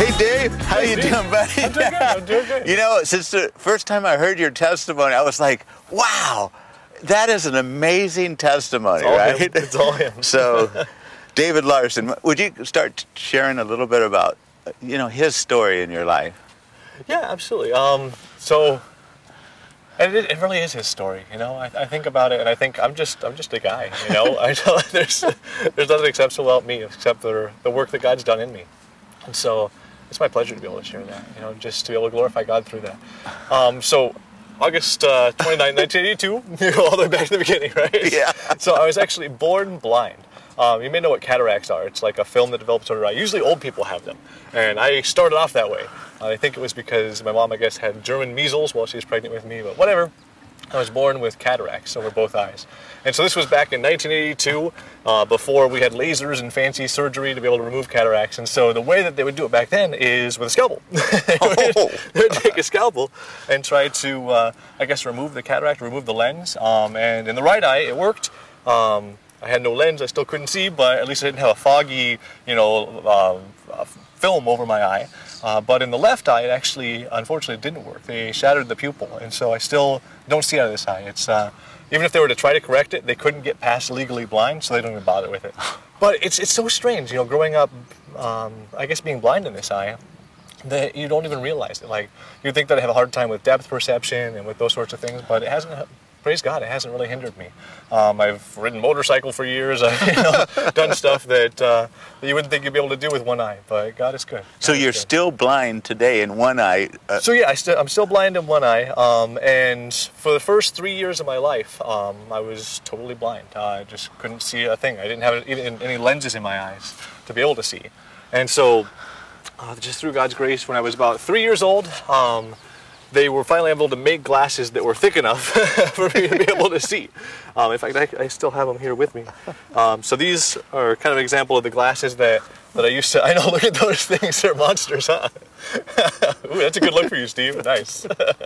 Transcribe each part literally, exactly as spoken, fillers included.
Hey, Dave. How Hey, you Steve. doing, buddy? I'm doing good. I'm doing good. You know, since the first time I heard your testimony, I was like, wow, that is an amazing testimony, It's all right? him. It's all him. So, David Larson, would you start sharing a little bit about, you know, his story in your life? Yeah, absolutely. Um, so, and it, it really is his story. You know, I, I think about it, and I think I'm just I'm just a guy. You know, I know there's there's nothing exceptional about me except for the work that God's done in me, and so it's my pleasure to be able to share that. You know, just to be able to glorify God through that. Um, so. August uh, twenty-ninth, nineteen eighty-two, you go all the way back to the beginning, right? Yeah. So I was actually born blind. Um, you may know what cataracts are. It's like a film that develops over your eye. Usually old people have them. And I started off that way. Uh, I think it was because my mom, I guess, had German measles while she was pregnant with me, but whatever. I was born with cataracts over both eyes. And so this was back in nineteen eighty-two, uh, before we had lasers and fancy surgery to be able to remove cataracts. And so the way that they would do it back then is with a scalpel. they, would, Oh. they would take a scalpel and try to, uh, I guess, remove the cataract, remove the lens. Um, and in the right eye, it worked. Um, I had no lens, I still couldn't see, but at least I didn't have a foggy, you know, uh, uh, film over my eye. Uh, but in the left eye, it actually, unfortunately, didn't work. They shattered the pupil, and so I still don't see out of this eye. It's uh, even if they were to try to correct it, they couldn't get past legally blind, so they don't even bother with it. But it's it's so strange, you know, growing up, um, I guess being blind in this eye, that you don't even realize it. Like, you think that I have a hard time with depth perception and with those sorts of things, but it hasn't. Praise God, it hasn't really hindered me. Um, I've ridden motorcycle for years. I've you know, done stuff that, uh, that you wouldn't think you'd be able to do with one eye, but God is good. God So is you're good. still blind today in one eye. Uh, So yeah, I st I'm still blind in one eye, um, and for the first three years of my life, um, I was totally blind. Uh, I just couldn't see a thing. I didn't have even any lenses in my eyes to be able to see. And so, uh, just through God's grace, when I was about three years old, um, they were finally able to make glasses that were thick enough for me to be able to see. Um, in fact, I, I still have them here with me. Um, so these are kind of an example of the glasses that, that I used to... I know, look at those things. They're monsters, huh? Ooh, that's a good look for you, Steve. Nice.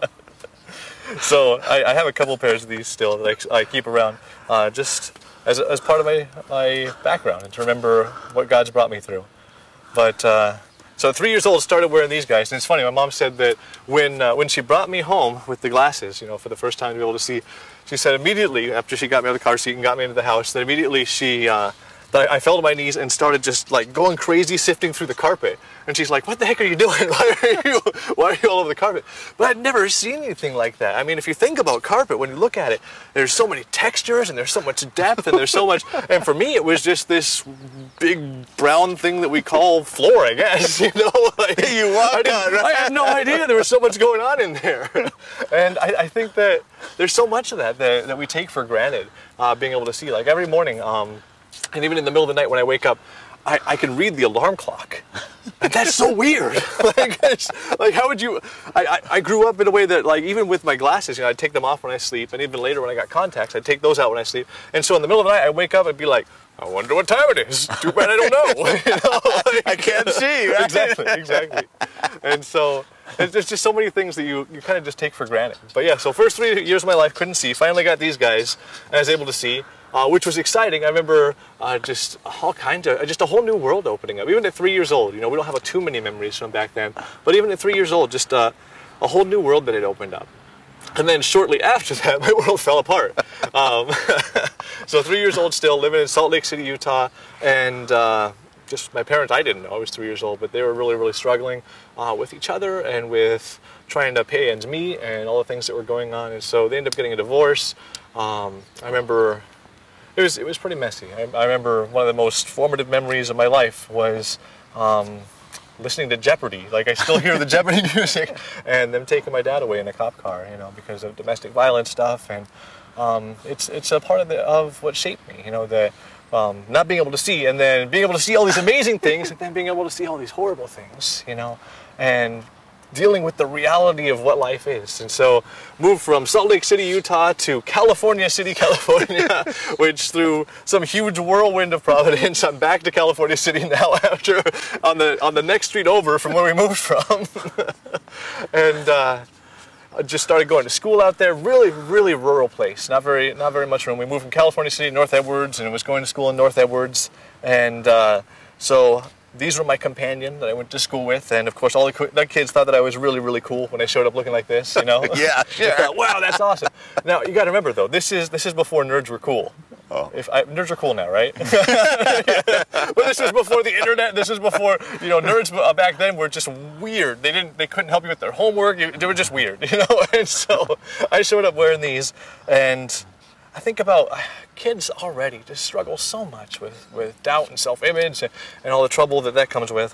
So I, I have a couple pairs of these still that I, I keep around uh, just as, as part of my, my background and to remember what God's brought me through. But... Uh, So at three years old, started wearing these guys, and it's funny. My mom said that when uh, when she brought me home with the glasses, you know, for the first time to be able to see, she said immediately after she got me out of the car seat and got me into the house, that immediately she uh, that I fell to my knees and started just like going crazy, sifting through the carpet. And she's like, "What the heck are you doing? Why are you why are you all over the carpet?" But I'd never seen anything like that. I mean, if you think about carpet, when you look at it, there's so many textures and there's so much depth and there's so much. And for me, it was just this big brown thing that we call floor, I guess. You know, like, You walked I, on, right? I had no idea there was so much going on in there. And I, I think that there's so much of that that, that we take for granted, uh, being able to see. Like every morning, um, and even in the middle of the night when I wake up, I, I can read the alarm clock. And that's so weird. like, it's, like, how would you... I, I, I grew up in a way that, like, even with my glasses, you know, I'd take them off when I sleep, and even later when I got contacts, I'd take those out when I sleep. And so in the middle of the night, I'd wake up and be like, I wonder what time it is. Too bad I don't know. you know like, I can't see, right? Exactly, exactly. And so... There's just so many things that you, you kind of just take for granted. But yeah, so first three years of my life, couldn't see. Finally got these guys, and I was able to see, uh, which was exciting. I remember uh, just all kinds of, just a whole new world opening up. Even at three years old, you know, we don't have too many memories from back then. But even at three years old, just uh, a whole new world that had opened up. And then shortly after that, my world fell apart. Um, so three years old still, living in Salt Lake City, Utah, and... Uh, Just my parents, I didn't know, I was three years old, but they were really, really struggling uh, with each other and with trying to pay ends meet and all the things that were going on. And so they ended up getting a divorce. Um, I remember it was it was pretty messy. I, I remember one of the most formative memories of my life was um, listening to Jeopardy. Like I still hear the Jeopardy music, and them taking my dad away in a cop car, you know, because of domestic violence stuff. And um, it's it's a part of the of what shaped me, you know, the. Um, not being able to see, and then being able to see all these amazing things, and then being able to see all these horrible things, you know, and dealing with the reality of what life is. And so moved from Salt Lake City, Utah to California City, California, which through some huge whirlwind of Providence, I'm back to California City now after on the on the next street over from where we moved from. and uh, I just started going to school out there. Really, really rural place. Not very, not very much room. We moved from California City to North Edwards, and I was going to school in North Edwards. And uh, so these were my companion that I went to school with, and of course all the, co- the kids thought that I was really, really cool when I showed up looking like this, you know? Yeah, sure. Thought, wow, that's awesome. Now, you got to remember, though, this is this is before nerds were cool. Oh. If I, nerds are cool now, right? Yeah. But this was before the internet. This was before, you know, nerds back then were just weird. They didn't, they couldn't help you with their homework. You, they were just weird, you know? And so I showed up wearing these, and I think about kids already just struggle so much with, with doubt and self-image and, and all the trouble that that comes with.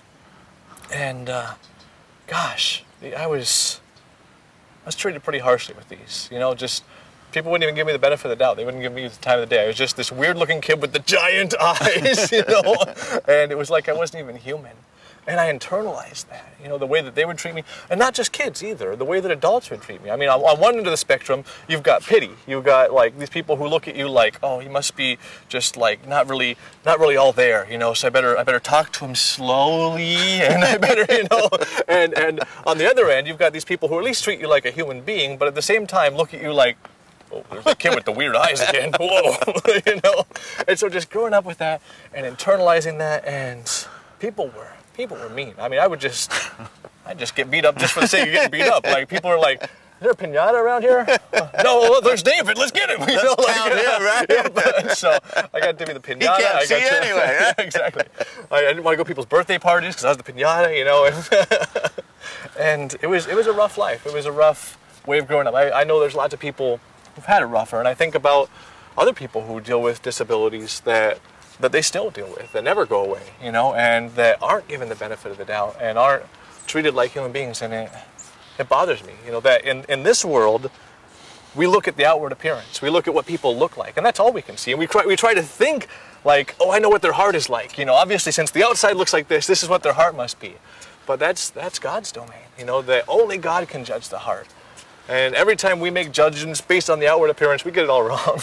And uh, gosh, I was I was treated pretty harshly with these. You know, just people wouldn't even give me the benefit of the doubt. They wouldn't give me the time of the day. I was just this weird-looking kid with the giant eyes, you know, and it was like I wasn't even human. And I internalized that, you know, the way that they would treat me. And not just kids either, the way that adults would treat me. I mean, on, on one end of the spectrum, you've got pity. You've got, like, these people who look at you like, oh, he must be just, like, not really not really all there, you know, so I better I better talk to him slowly, and I better, you know. And, and on the other end, you've got these people who at least treat you like a human being, but at the same time look at you like, oh, there's the kid with the weird eyes again. Whoa, you know. And so just growing up with that and internalizing that, and people were... People were mean. I mean, I would just, I'd just get beat up just for the sake of getting beat up. Like, people are like, is there a pinata around here? Uh, no, well, there's David. Let's get him. You know, like, Count him, right? Yeah, but, so I got to be the pinata. He can't I see got to, anyway. Huh? Yeah, exactly. I, I didn't want to go to people's birthday parties because I was the pinata, you know. And, and it was it was a rough life. It was a rough way of growing up. I, I know there's lots of people who've had it rougher, and I think about other people who deal with disabilities that that they still deal with, that never go away, you know, and that aren't given the benefit of the doubt and aren't treated like human beings. And it, it bothers me, you know, that in, in this world, we look at the outward appearance. We look at what people look like, and that's all we can see. And we try, we try to think like, oh, I know what their heart is like. You know, obviously, since the outside looks like this, this is what their heart must be. But that's, that's God's domain, you know, that only God can judge the heart. And every time we make judgments based on the outward appearance, we get it all wrong.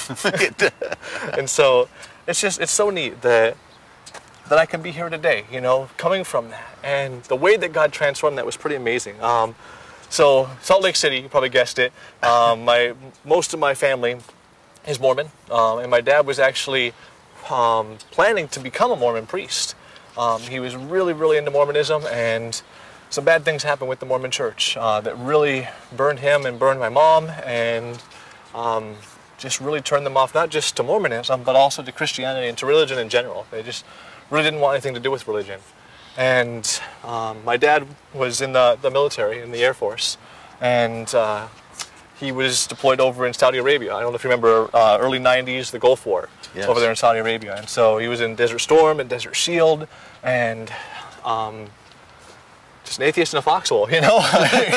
And so it's just, it's so neat that that I can be here today, you know, coming from that. And the way that God transformed that was pretty amazing. Um, so Salt Lake City, you probably guessed it. Um, my most of my family is Mormon, um, and my dad was actually um, planning to become a Mormon priest. Um, he was really, really into Mormonism, and some bad things happened with the Mormon church uh, that really burned him and burned my mom, and um, just really turned them off, not just to Mormonism, but also to Christianity and to religion in general. They just really didn't want anything to do with religion. And um, my dad was in the, the military, in the Air Force, and uh, he was deployed over in Saudi Arabia. I don't know if you remember uh, early nineties, the Gulf War, yes, over there in Saudi Arabia. And so he was in Desert Storm and Desert Shield, and um, just an atheist in a foxhole, you know?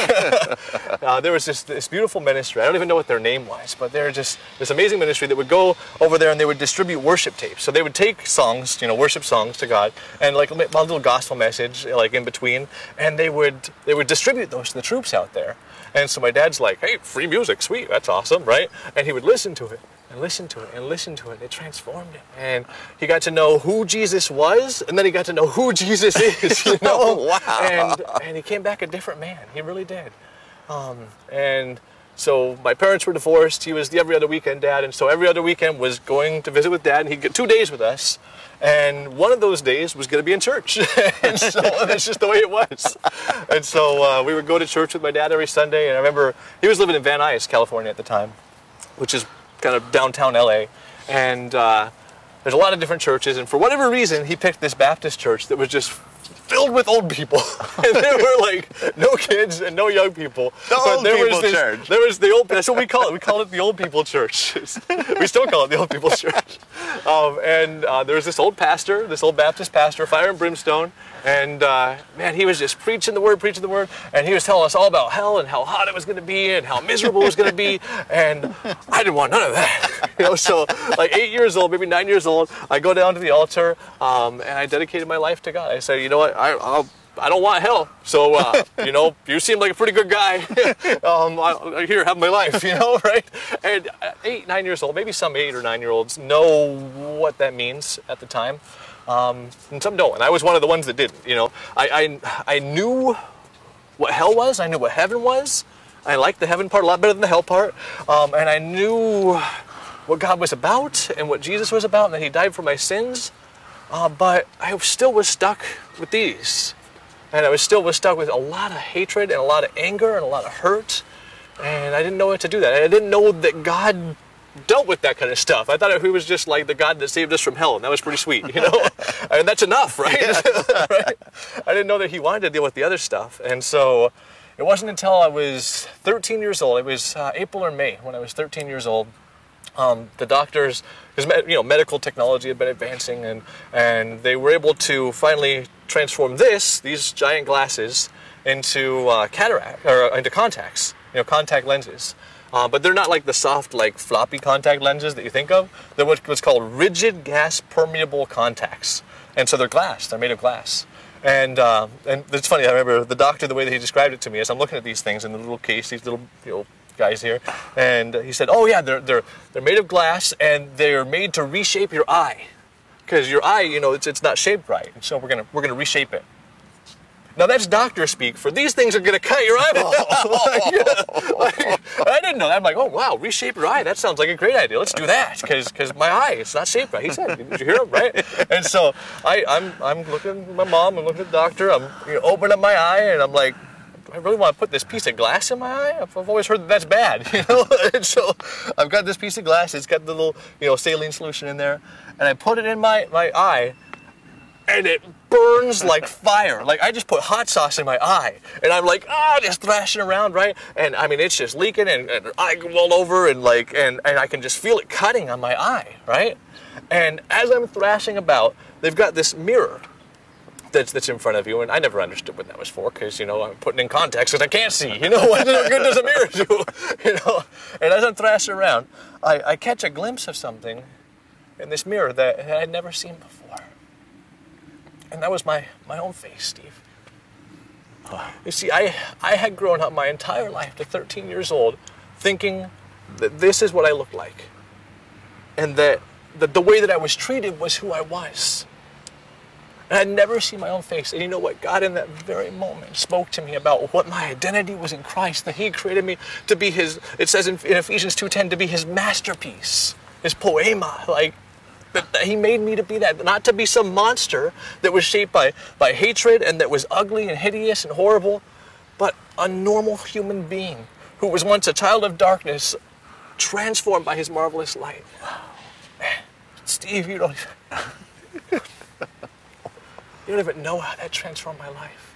uh, there was this, this beautiful ministry. I don't even know what their name was, but they're just this amazing ministry that would go over there and they would distribute worship tapes. So they would take songs, you know, worship songs to God, and like a little gospel message, like in between, and they would they would distribute those to the troops out there. And so my dad's like, hey, free music, sweet, that's awesome, right? And he would listen to it, and listen to it, and listen to it. It transformed him. And he got to know who Jesus was, and then he got to know who Jesus is, you know? Oh, wow. And, and he came back a different man. He really did. Um, and so my parents were divorced. He was the every other weekend dad, and so every other weekend was going to visit with dad, and he'd get two days with us. And one of those days was going to be in church. And so that's just the way it was. And so uh, we would go to church with my dad every Sunday. And I remember he was living in Van Nuys, California at the time, which is kind of downtown L A. And uh, there's a lot of different churches. And for whatever reason, he picked this Baptist church that was just filled with old people. And there were like no kids and no young people. The but old there people was this, church. There was the old, that's what we call it. We call it the old people church. We still call it the old people church. Um, and uh, there was this old pastor, this old Baptist pastor, fire and brimstone. And uh, man, he was just preaching the word, preaching the word. And he was telling us all about hell and how hot it was going to be and how miserable it was going to be. And I didn't want none of that. You know, so like eight years old, maybe nine years old, I go down to the altar um, and I dedicated my life to God. I said, you know what, I, I'll, I don't want hell. So, uh, you know, you seem like a pretty good guy. um, I, here, have my life, you know, right? And eight, nine years old, maybe some eight or nine year olds know what that means at the time. Um, and some don't. And I was one of the ones that didn't, you know. I, I, I knew what hell was. I knew what heaven was. I liked the heaven part a lot better than the hell part. Um, and I knew what God was about and what Jesus was about and that he died for my sins. uh, but I still was stuck with these. And I was still was stuck with a lot of hatred and a lot of anger and a lot of hurt. And I didn't know what to do that. I didn't know that God dealt with that kind of stuff. I thought he was just like the God that saved us from hell, and that was pretty sweet, you know? And that's enough, right? Right? I didn't know that he wanted to deal with the other stuff. And so it wasn't until I was thirteen years old, it was uh, April or May, when I was thirteen years old, um, the doctors, because you know, medical technology had been advancing, and, and they were able to finally transform this, these giant glasses, into uh, cataract, or into contacts, you know, contact lenses. Uh, but they're not like the soft, like floppy contact lenses that you think of. They're what's called rigid gas permeable contacts. And so they're glass. They're made of glass. And uh, and it's funny. I remember the doctor, the way that he described it to me, as I'm looking at these things in the little case, these little you know guys here, and he said, "Oh yeah, they're they're they're made of glass, and they're made to reshape your eye, because your eye, you know, it's it's not shaped right. And so we're gonna we're gonna reshape it." Now that's doctor speak for these things are going to cut your eyeball. like, yeah, like, I didn't know that. I'm like, oh wow, reshape your eye. That sounds like a great idea. Let's do that because because my eye it's not shaped right. He said, did you hear him right? And so I I'm I'm looking at my mom. I'm looking at the doctor. I'm you know, opening up my eye and I'm like, do I really want to put this piece of glass in my eye? I've, I've always heard that that's bad, you know. And so I've got this piece of glass. It's got the little you know saline solution in there, and I put it in my my eye. And it burns like fire. Like, I just put hot sauce in my eye. And I'm like, ah, just thrashing around, right? And, I mean, it's just leaking and, and I go all over and, like, and, and I can just feel it cutting on my eye, right? And as I'm thrashing about, they've got this mirror that's, that's in front of you. And I never understood what that was for because, you know, I'm putting in contacts because I can't see. You know, what good does a mirror do? You know? And as I'm thrashing around, I, I catch a glimpse of something in this mirror that I had never seen before. And that was my, my own face, Steve. You see, I, I had grown up my entire life to thirteen years old thinking that this is what I looked like. And that, that the way that I was treated was who I was. And I'd never seen my own face. And you know what? God in that very moment spoke to me about what my identity was in Christ, that he created me to be his, it says in, in Ephesians two ten, to be his masterpiece, his poema, like, that he made me to be that, not to be some monster that was shaped by, by hatred and that was ugly and hideous and horrible, but a normal human being who was once a child of darkness, transformed by his marvelous light. Man, Steve, you don't even, you don't even know how that transformed my life.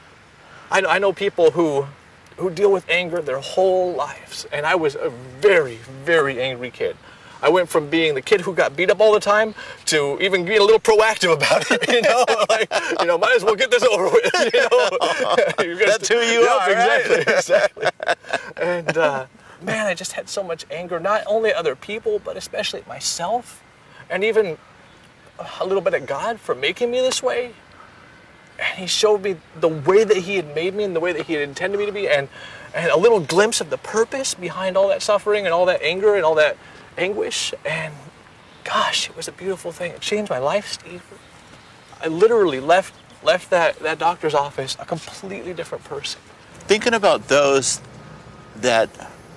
I, I know people who, who deal with anger their whole lives, and I was a very, very angry kid. I went from being the kid who got beat up all the time to even being a little proactive about it, you know, like, you know, might as well get this over with, you know. That's who you yep, are, exactly, right? exactly. And, uh, man, I just had so much anger, not only at other people, but especially at myself, and even a little bit at God for making me this way. And he showed me the way that he had made me and the way that he had intended me to be, and, and a little glimpse of the purpose behind all that suffering and all that anger and all that anguish, and gosh, it was a beautiful thing. It changed my life, Steve. I literally left left that, that doctor's office a completely different person. Thinking about those that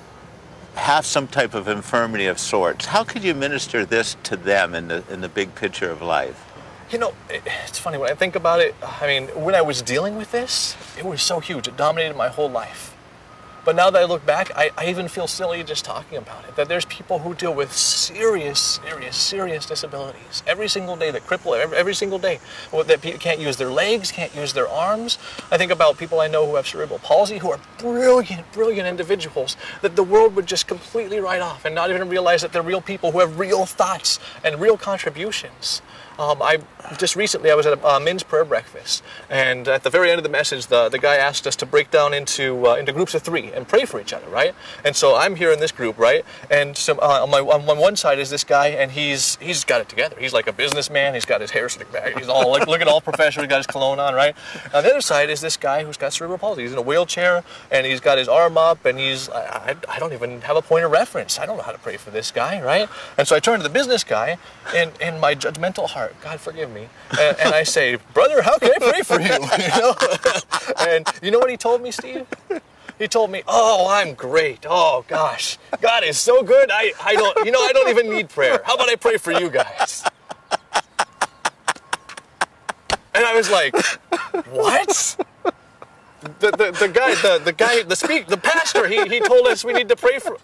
have some type of infirmity of sorts, how could you minister this to them in the in the big picture of life? You know, it, it's funny, when I think about it, I mean, when I was dealing with this, it was so huge. It dominated my whole life. But now that I look back, I, I even feel silly just talking about it, that there's people who deal with serious, serious, serious disabilities every single day that cripple every, every single day, that can't use their legs, can't use their arms. I think about people I know who have cerebral palsy, who are brilliant, brilliant individuals that the world would just completely write off and not even realize that they're real people who have real thoughts and real contributions. Um, I just recently I was at a uh, men's prayer breakfast, and at the very end of the message, the, the guy asked us to break down into uh, into groups of three and pray for each other, right? And so I'm here in this group, right? And so uh, on my on one side is this guy, and he's he's got it together. He's like a businessman. He's got his hair slicked back. He's all like looking all professional. He's got his cologne on, right? On the other side is this guy who's got cerebral palsy. He's in a wheelchair, and he's got his arm up, and he's I, I, I don't even have a point of reference. I don't know how to pray for this guy, right? And so I turn to the business guy, and in my judgmental heart, God forgive me, and, and I say, brother, how can I pray for you? You know? And you know what he told me, Steve? He told me, oh, I'm great. Oh, gosh, God is so good. I, I don't, you know, I don't even need prayer. How about I pray for you guys? And I was like, what? The, the, the guy, the, the guy, the speak, the pastor, he, he told us we need to pray for...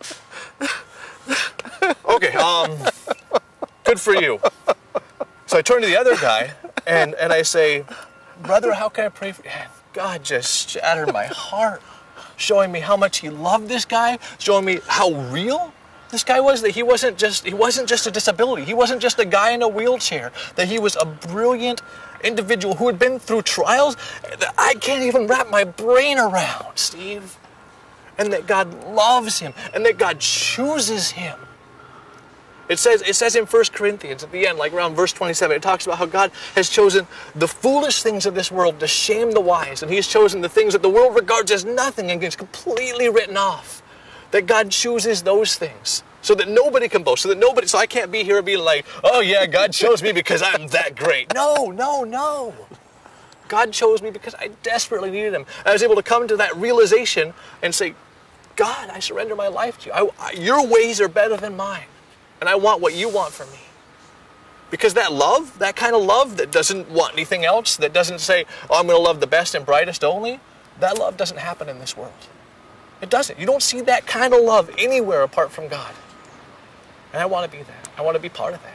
Okay, um, good for you. So I turn to the other guy, and, and I say, brother, how can I pray for you? And God just shattered my heart, showing me how much he loved this guy, showing me how real this guy was, that he wasn't just he wasn't just a disability. He wasn't just a guy in a wheelchair. That he was a brilliant individual who had been through trials that I can't even wrap my brain around, Steve. And that God loves him, and that God chooses him. It says it says in First Corinthians at the end, like around verse twenty-seven, it talks about how God has chosen the foolish things of this world to shame the wise, and he's chosen the things that the world regards as nothing and gets completely written off. That God chooses those things so that nobody can boast, so that nobody, so I can't be here and be like, oh yeah, God chose me because I'm that great. No, no, no. God chose me because I desperately needed him. I was able to come to that realization and say, God, I surrender my life to you. I, I, your ways are better than mine. And I want what you want from me. Because that love, that kind of love that doesn't want anything else, that doesn't say, oh, I'm going to love the best and brightest only, that love doesn't happen in this world. It doesn't. You don't see that kind of love anywhere apart from God. And I want to be that. I want to be part of that.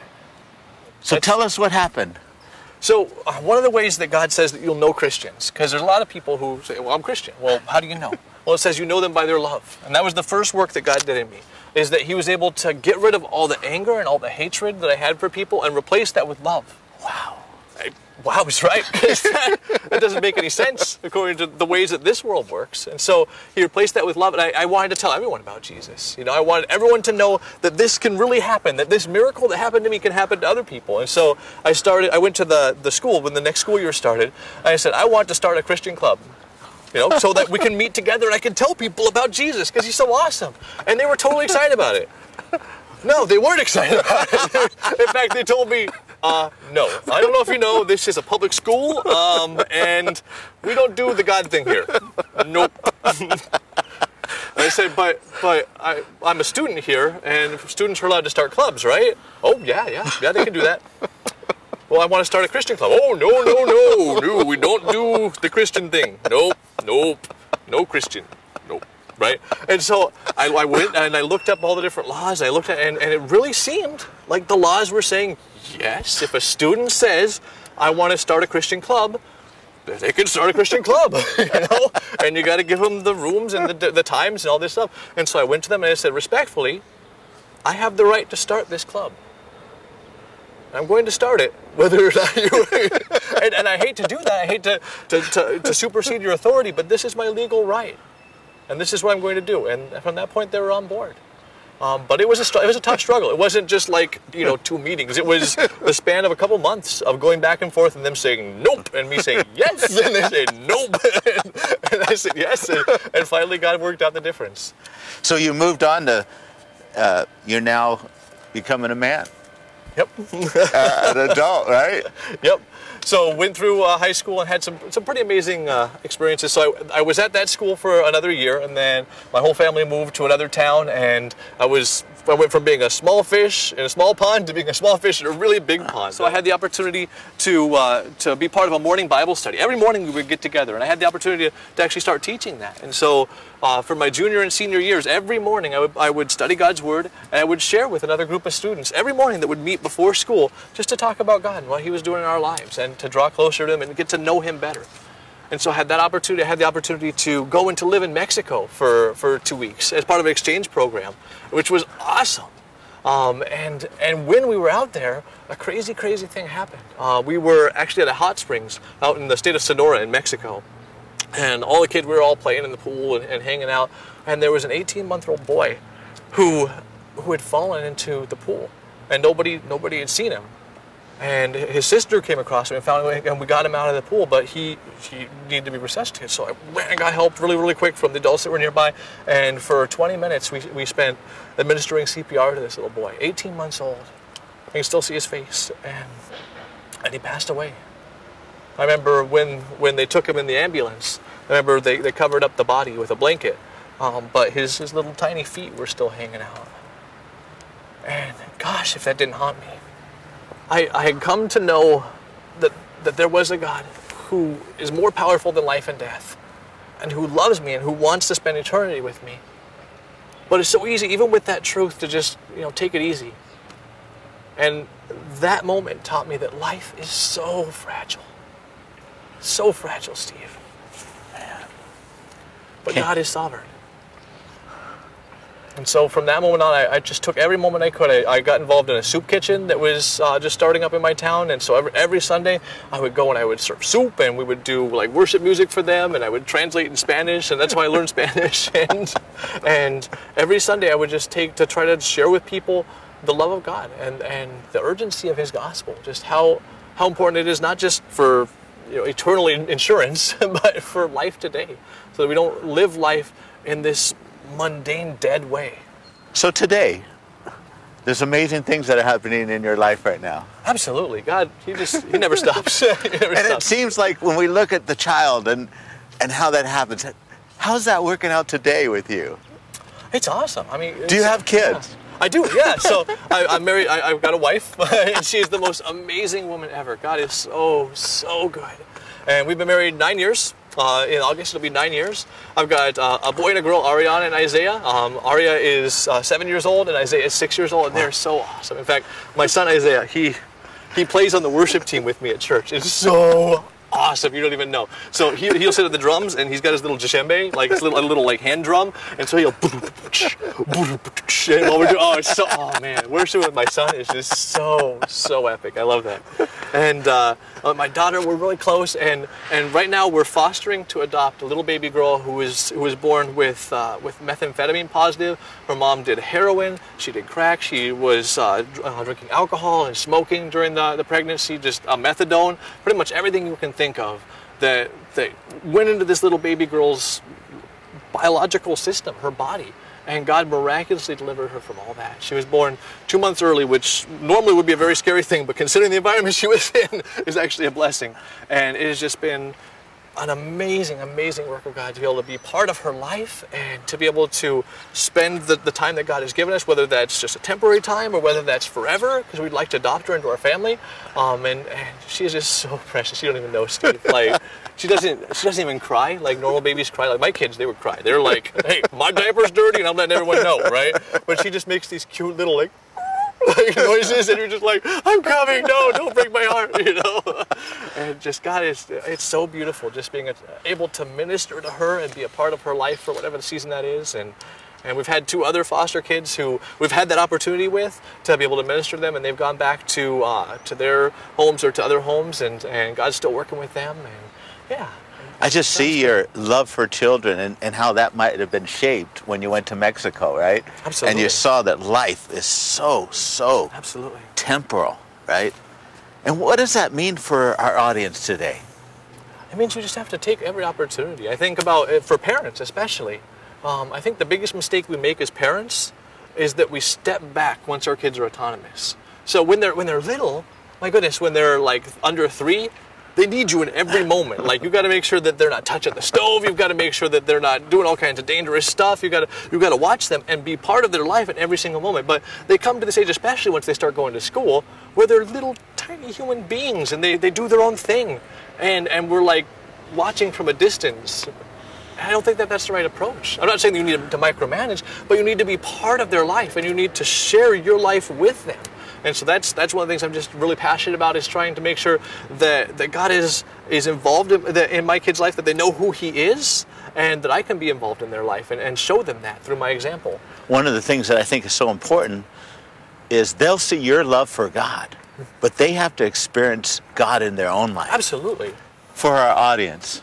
So That's, tell us what happened. So uh, one of the ways that God says that you'll know Christians, because there's a lot of people who say, well, I'm Christian. Well, how do you know? Well, it says you know them by their love. And that was the first work that God did in me, is that he was able to get rid of all the anger and all the hatred that I had for people and replace that with love. Wow. I, wow is right. that, that doesn't make any sense according to the ways that this world works. And so he replaced that with love. And I, I wanted to tell everyone about Jesus. You know, I wanted everyone to know that this can really happen, that this miracle that happened to me can happen to other people. And so I started, I went to the, the school when the next school year started. And I said, I want to start a Christian club. You know, so that we can meet together and I can tell people about Jesus because he's so awesome. And they were totally excited about it. No, they weren't excited about it. In fact, they told me, uh, no. I don't know if you know, this is a public school, um, and we don't do the God thing here. Nope. I said, but but I, I'm a student here, and students are allowed to start clubs, right? Oh, yeah, yeah, yeah, they can do that. Well, I want to start a Christian club. Oh, no, no, no, no, we don't do the Christian thing. Nope, nope, no Christian, nope, right? And so I, I went and I looked up all the different laws. I looked at, and, and it really seemed like the laws were saying, yes, if a student says, I want to start a Christian club, they can start a Christian club, you know? And you got to give them the rooms and the, the times and all this stuff. And so I went to them and I said, respectfully, I have the right to start this club. I'm going to start it, whether or not you... and, and I hate to do that. I hate to, to, to, to supersede your authority, but this is my legal right. And this is what I'm going to do. And from that point, they were on board. Um, but it was a it was a tough struggle. It wasn't just like, you know, two meetings. It was the span of a couple months of going back and forth and them saying nope and me saying yes and they say nope and, and I said yes and, and finally God worked out the difference. So you moved on to uh, you're now becoming a man. Yep. uh, an adult, right? Yep. So went through uh, high school and had some some pretty amazing uh, experiences. So I, I was at that school for another year, and then my whole family moved to another town, and I was I went from being a small fish in a small pond to being a small fish in a really big pond. So I had the opportunity to uh, to be part of a morning Bible study. Every morning we would get together, and I had the opportunity to, to actually start teaching that. And so uh, for my junior and senior years, every morning I would, I would study God's Word, and I would share with another group of students every morning that would meet before school just to talk about God and what He was doing in our lives, and to draw closer to Him and get to know Him better. And so I had that opportunity. I had the opportunity to go and to live in Mexico for, for two weeks as part of an exchange program, which was awesome. Um, and and when we were out there, a crazy, crazy thing happened. Uh, we were actually at a hot springs out in the state of Sonora in Mexico. And all the kids, we were all playing in the pool and, and hanging out. And there was an eighteen-month-old boy who who had fallen into the pool. And nobody nobody had seen him. And his sister came across him and found him, and we got him out of the pool, but he, he needed to be resuscitated. So I went and got help really, really quick from the adults that were nearby. And for twenty minutes, we, we spent administering C P R to this little boy, eighteen months old. I can still see his face, and, and he passed away. I remember when, when they took him in the ambulance, I remember they, they covered up the body with a blanket, um, but his, his little tiny feet were still hanging out. And gosh, if that didn't haunt me. I, I had come to know that that there was a God who is more powerful than life and death, and who loves me and who wants to spend eternity with me. But it's so easy, even with that truth, to just, you know, take it easy. And that moment taught me that life is so fragile. So fragile, Steve. Man. But God is sovereign. And so from that moment on, I, I just took every moment I could. I, I got involved in a soup kitchen that was uh, just starting up in my town. And so every, every Sunday, I would go and I would serve soup, and we would do like worship music for them, and I would translate in Spanish, and that's how I learned Spanish. And, and every Sunday, I would just take to try to share with people the love of God and, and the urgency of His gospel, just how, how important it is, not just for, you know, eternal insurance, but for life today, so that we don't live life in this mundane, dead way. So today, there's amazing things that are happening in your life right now. Absolutely. God, He just, He never stops. He never And stops. it seems like when we look at the child and, and how that happens, how's that working out today with you? It's awesome. I mean, Do you have kids? Yeah. I do, yeah. So I, I'm married. I, I've got a wife, and she is the most amazing woman ever. God is so, so good. And we've been married nine years. Uh, in August, it'll be nine years. I've got uh, a boy and a girl, Ariana and Isaiah. Um, Aria is uh, seven years old, and Isaiah is six years old, and they're so awesome. In fact, my son Isaiah, he he plays on the worship team with me at church. It's so awesome, you don't even know. So he, he'll sit at the drums, and he's got his little djembe, like his little, a little like hand drum, and so he'll, and while we're doing, oh, it's so, oh man, worship with my son is just so, so epic. I love that. And uh, my daughter, we're really close, and, and right now we're fostering to adopt a little baby girl who was who was born with uh, with methamphetamine positive. Her mom did heroin, she did crack, she was uh, drinking alcohol and smoking during the, the pregnancy, just uh, methadone, pretty much everything you can think of that that went into this little baby girl's biological system, her body, and God miraculously delivered her from all that. She was born two months early, which normally would be a very scary thing, but considering the environment she was in, is actually a blessing. And it has just been an amazing, amazing work of God to be able to be part of her life and to be able to spend the, the time that God has given us, whether that's just a temporary time or whether that's forever, because we'd like to adopt her into our family. Um, and, and she is just so precious. You don't even know, Steve. Like, she doesn't, she doesn't even cry like normal babies cry. Like my kids, they would cry. They're like, hey, my diaper's dirty, and I'm letting everyone know, right? But she just makes these cute little like, like noises, and you're just like, I'm coming, no, don't break my heart, you know. And just God is, it's so beautiful just being able to minister to her and be a part of her life for whatever the season that is. And and we've had two other foster kids who we've had that opportunity with to be able to minister to them, and they've gone back to uh, to their homes or to other homes, and and God's still working with them. And yeah, I just see your love for children and, and how that might have been shaped when you went to Mexico, right? Absolutely. And you saw that life is so, so absolutely temporal, right? And what does that mean for our audience today? It means you just have to take every opportunity. I think about it for parents especially. Um, I think the biggest mistake we make as parents is that we step back once our kids are autonomous. So when they're when they're little, my goodness, when they're like under three, they need you in every moment. Like, you got to make sure that they're not touching the stove. You've got to make sure that they're not doing all kinds of dangerous stuff. You've got to, you've got to watch them and be part of their life at every single moment. But they come to this age, especially once they start going to school, where they're little tiny human beings and they, they do their own thing. And, and we're like watching from a distance. I don't think that that's the right approach. I'm not saying that you need to micromanage, but you need to be part of their life and you need to share your life with them. And so that's that's one of the things I'm just really passionate about, is trying to make sure that, that God is is involved in, in my kids' life, that they know who He is, and that I can be involved in their life and, and show them that through my example. One of the things that I think is so important is they'll see your love for God, but they have to experience God in their own life. Absolutely. For our audience,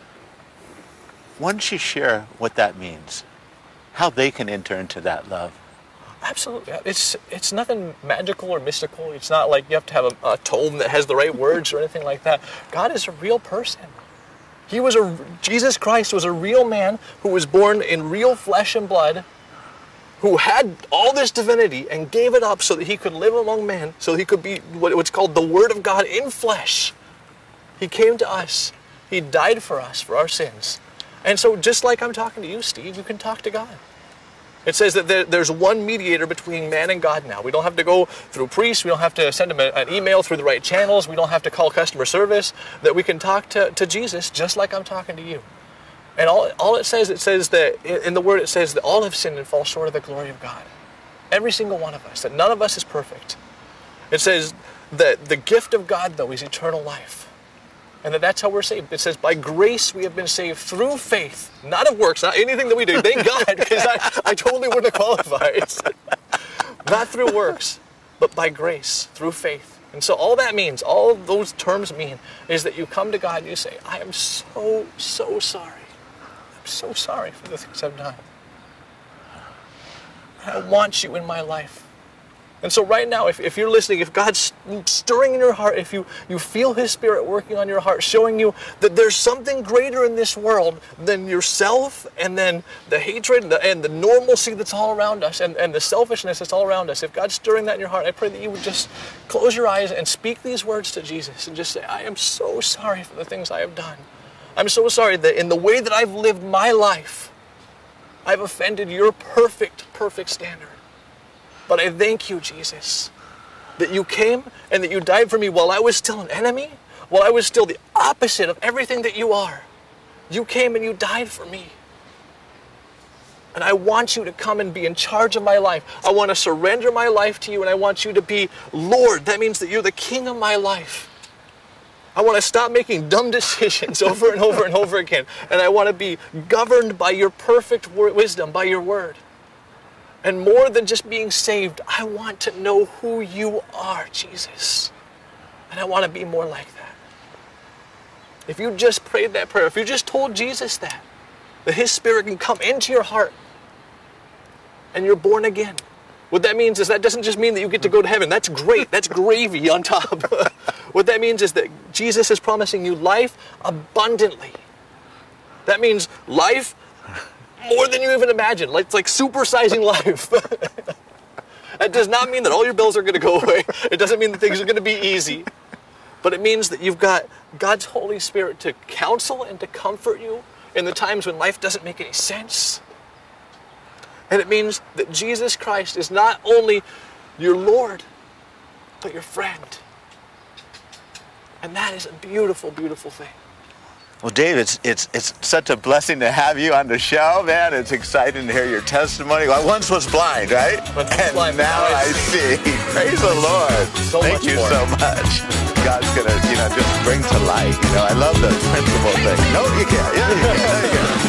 why don't you share what that means? How they can enter into that love? Absolutely. It's it's nothing magical or mystical. It's not like you have to have a, a tome that has the right words or anything like that. God is a real person. He was a Jesus Christ was a real man who was born in real flesh and blood, who had all this divinity and gave it up so that He could live among men, so He could be what, what's called the Word of God in flesh. He came to us. He died for us, for our sins. And so just like I'm talking to you, Steve, you can talk to God. It says that there, there's one mediator between man and God now. We don't have to go through priests. We don't have to send them a, an email through the right channels. We don't have to call customer service. That we can talk to, to Jesus just like I'm talking to you. And all, all it says, it says that, in the Word it says that all have sinned and fall short of the glory of God. Every single one of us. That none of us is perfect. It says that the gift of God, though, is eternal life. And that that's how we're saved. It says, by grace we have been saved through faith, not of works, not anything that we do. Thank God, because I, I totally wouldn't have qualified. Not through works, but by grace, through faith. And so all that means, all those terms mean, is that you come to God and you say, I am so, so sorry. I'm so sorry for the things I've done. I want you in my life. And so right now, if, if you're listening, if God's stirring in your heart, if you, you feel His Spirit working on your heart, showing you that there's something greater in this world than yourself and then the hatred and the, and the normalcy that's all around us and, and the selfishness that's all around us, if God's stirring that in your heart, I pray that you would just close your eyes and speak these words to Jesus and just say, I am so sorry for the things I have done. I'm so sorry that in the way that I've lived my life, I've offended your perfect, perfect standard. But I thank you, Jesus, that you came and that you died for me while I was still an enemy, while I was still the opposite of everything that you are. You came and you died for me. And I want you to come and be in charge of my life. I want to surrender my life to you, and I want you to be Lord. That means that you're the king of my life. I want to stop making dumb decisions over and over and over again. And I want to be governed by your perfect wisdom, by your word. And more than just being saved, I want to know who you are, Jesus. And I want to be more like that. If you just prayed that prayer, if you just told Jesus that, that His Spirit can come into your heart and you're born again. What that means is that doesn't just mean that you get to go to heaven. That's great. That's gravy on top. What that means is that Jesus is promising you life abundantly. That means life more than you even imagine. Like, it's like supersizing life. That does not mean that all your bills are going to go away. It doesn't mean that things are going to be easy. But it means that you've got God's Holy Spirit to counsel and to comfort you in the times when life doesn't make any sense. And it means that Jesus Christ is not only your Lord, but your friend. And that is a beautiful, beautiful thing. Well, Dave, it's, it's, it's such a blessing to have you on the show, man. It's exciting to hear your testimony. I once was blind, right? Once and blind, now, now I see. see. Praise the Lord. So Thank you more. so much. God's going to, you know, just bring to light. You know, I love the principle thing. No, you can't. Yeah, you can. There you go.